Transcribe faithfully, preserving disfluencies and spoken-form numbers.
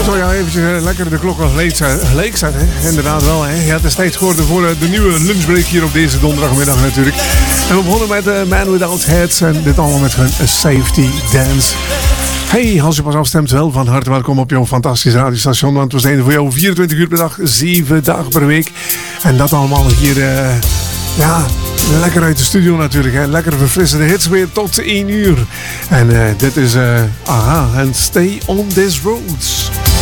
Zo ja, eventjes lekker de klok als leeg zetten. Inderdaad wel, hè. Ja, het is tijd geworden voor de nieuwe lunchbreak hier op deze donderdagmiddag natuurlijk. En we begonnen met uh, Man Without Heads en dit allemaal met hun Safety Dance. Hey, als je pas afstemt, wel van harte welkom op jouw fantastische radiostation. Want we zijn er voor jou vierentwintig uur per dag, zeven dagen per week. En dat allemaal hier, uh, ja, lekker uit de studio natuurlijk. Hè. Lekker verfrissende hits weer tot één uur. En uh, dit is uh, Aha en Stay on This Road.